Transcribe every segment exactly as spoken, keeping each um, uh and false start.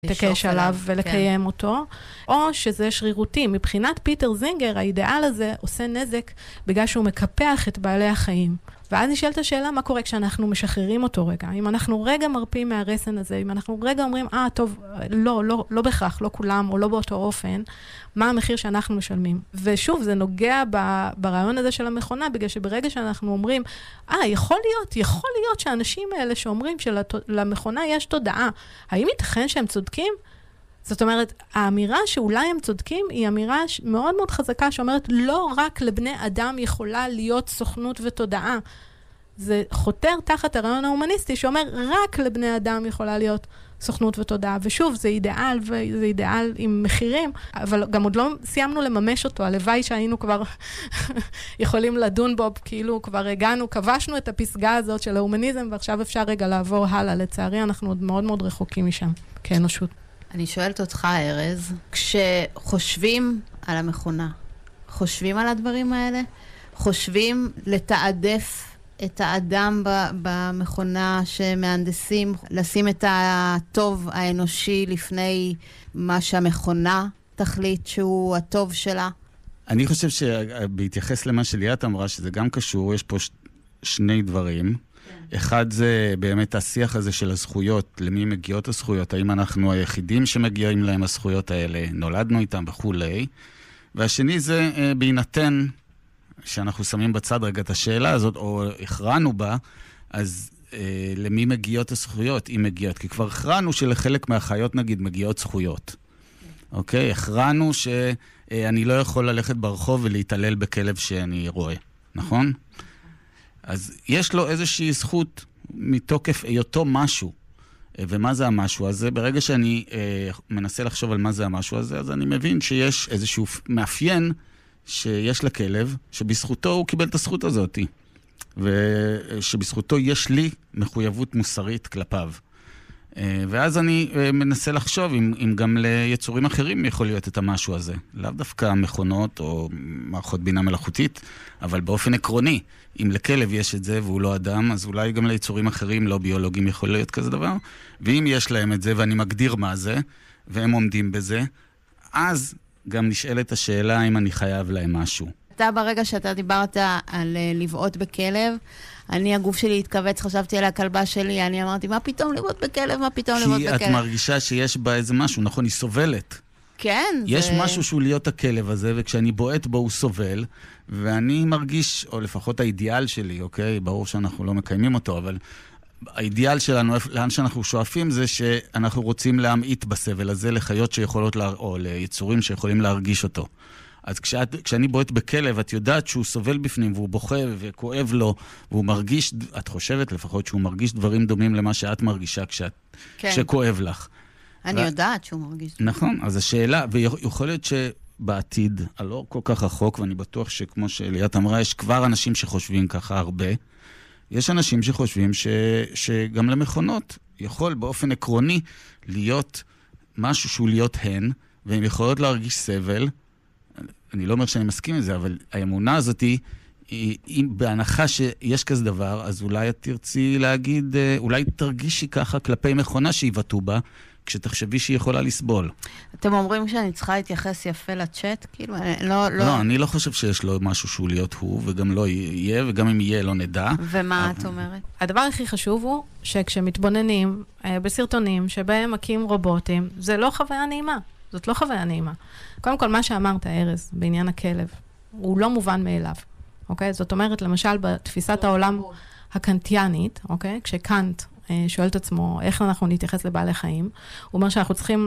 תקש עליו ולקיים אותו, או שזה שרירותי. מבחינת פיטר זינגר, האידאל הזה עושה נזק בגלל שהוא מקפח את בעלי החיים. ואז נשאלת השאלה, מה קורה כשאנחנו משחררים אותו רגע? אם אנחנו רגע מרפים מהרסן הזה, אם אנחנו רגע אומרים, אה, טוב, לא, לא, לא בכך, לא כולם, או לא באותו אופן, מה המחיר שאנחנו משלמים? ושוב, זה נוגע ברעיון הזה של המכונה, בגלל שברגע שאנחנו אומרים, אה, יכול להיות, יכול להיות שהאנשים האלה שאומרים שלמכונה יש תודעה, האם ייתכן שהם צודקים? זאת אומרת, האמירה שאולי הם צודקים, היא אמירה מאוד מאוד חזקה, שאומרת, לא רק לבני אדם יכולה להיות סוכנות ותודעה. זה חותר תחת הרעיון ההומניסטי, שאומר, רק לבני אדם יכולה להיות סוכנות ותודעה. ושוב, זה אידאל, וזה אידאל עם מחירים, אבל גם עוד לא סיימנו לממש אותו. הלוואי שהיינו כבר יכולים לדון בו, כאילו כבר הגענו, כבשנו את הפסגה הזאת של ההומניזם, ועכשיו אפשר רגע לעבור הלאה. לצערי, אנחנו עוד מאוד מאוד רחוקים משם, כאנושות. אני שואלת אותך, ארז, כשחושבים על המכונה, חושבים על הדברים האלה? חושבים לתעדף את האדם במכונה שמהנדסים, לשים את הטוב האנושי לפני מה שהמכונה תחליט שהוא הטוב שלה? אני חושב שבהתייחס למה שליאת אמרה, שזה גם קשור, יש פה ש... שני דברים. אחד זה באמת השיח הזה של הזכויות, למי מגיעות הזכויות, האם אנחנו היחידים שמגיעים להם הזכויות האלה, נולדנו איתם וכולי. והשני זה בהינתן שאנחנו שמים בצד רגע את השאלה הזאת, או הכרענו בה, אז אה, למי מגיעות הזכויות? אם מגיעות, כי כבר הכרענו שלחלק מהחיות נגיד מגיעות זכויות. אוקיי? הכרענו שאני לא יכול ללכת ברחוב ולהתעלל בכלב שאני רואה. נכון? אז יש לו איזושהי זכות מתוקף היותו משהו. ומה זה המשהו הזה? ברגע שאני אה, מנסה לחשוב על מה זה המשהו הזה, אז אני מבין שיש איזשהו מאפיין שיש לכלב, שבזכותו הוא קיבל את הזכות הזאת. ושבזכותו יש לי מחויבות מוסרית כלפיו. ואז אני מנסה לחשוב אם, אם גם ליצורים אחרים יכול להיות את המשהו הזה. לאו דווקא מכונות או מערכות בינה מלאכותית, אבל באופן עקרוני, אם לכלב יש את זה והוא לא אדם, אז אולי גם ליצורים אחרים לא ביולוגיים יכול להיות כזה דבר. ואם יש להם את זה ואני מגדיר מה זה, והם עומדים בזה, אז גם נשאלת השאלה אם אני חייב להם משהו. אתה ברגע שאתה דיברת על לבעוט בכלב, אני, הגוף שלי התכווץ, חשבתי על הכלבה שלי, אני אמרתי, מה פתאום לבעוט בכלב, מה פתאום לבעוט בכלב? כי את מרגישה שיש בה איזה משהו, נכון, היא סובלת. כן. יש זה... משהו שהוא להיות הכלב הזה, וכשאני בועט בו הוא סובל, ואני מרגיש, או לפחות האידיאל שלי, אוקיי, ברור שאנחנו לא מקיימים אותו, אבל האידיאל שלנו, לאן שאנחנו שואפים, זה שאנחנו רוצים להמעיט בסבל הזה לחיות שיכולות, לה... או ליצורים שיכולים להרגיש אותו. אז כשאת, כשאני בועט בכלב, את יודעת שהוא סובל בפנים, והוא בוכה וכואב לו, והוא מרגיש, את חושבת לפחות שהוא מרגיש דברים דומים למה שאת מרגישה כשאת, כן. כשכואב לך. אני ו... יודעת שהוא מרגיש. נכון, אז השאלה, ויכול להיות שבעתיד, הלא כל כך רחוק, ואני בטוח שכמו שליאת אמרה, יש כבר אנשים שחושבים ככה הרבה, יש אנשים שחושבים ש, שגם למכונות יכול באופן עקרוני להיות משהו שהוא להיות הן, והן יכולות להרגיש סבל, אני לא אומר שאני מסכים עם זה, אבל האמונה הזאת היא, היא, היא בהנחה שיש כזה דבר, אז אולי את תרצי להגיד, אולי תרגישי ככה כלפי מכונה שיבטאו בה, כשתחשבי שהיא יכולה לסבול. אתם אומרים שאני צריכה להתייחס יפה לצ'אט? כאילו, לא, לא... לא, אני לא חושב שיש לו משהו שהוא להיות הוא, וגם לא יהיה, וגם אם יהיה לא נדע. ומה אבל... את אומרת? הדבר הכי חשוב הוא שכשמתבוננים בסרטונים שבהם מקים רובוטים, זה לא חוויה נעימה. זאת לא חוויה נעימה. קודם כל, מה שאמרת, ארז, בעניין הכלב, הוא לא מובן מאליו. אוקיי? זאת אומרת, למשל, בתפיסת העולם הקנטיאנית, אוקיי? כשקאנט שואל את עצמו איך אנחנו נתייחס לבעלי חיים, הוא אומר שאנחנו צריכים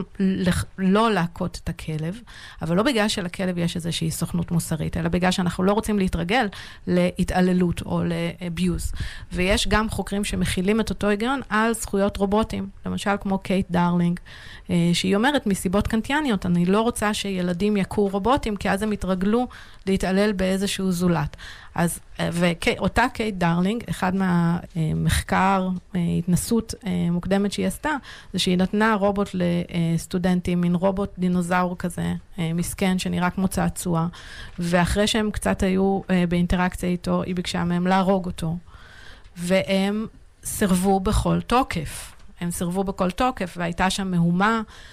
לא להכות את הכלב, אבל לא בגלל שלכלב יש איזושהי סוכנות מוסרית, אלא בגלל שאנחנו לא רוצים להתרגל להתעללות או לאביוז. ויש גם חוקרים שמכילים את אותו היגיון על זכויות רובוטים, למשל כמו קייט דארלינג, שהיא אומרת מסיבות קנטיאניות, אני לא רוצה שילדים יכו רובוטים, כי אז הם יתרגלו להתעלל באיזשהו זולת. אז, ואותה קייט דארלינג, אחד מהמחקר, התנסות מוקדמת שהיא עשתה, זה שהיא נתנה רובוט לסטודנטים, מין רובוט דינוזאור כזה, מסכן, שנראה כמו צעצוע, ואחרי שהם קצת היו באינטראקציה איתו, היא ביקשה מהם להרוג אותו, והם סרבו בכל תוקף. הם סרבו בכל תוקף, והייתה שם מהומה,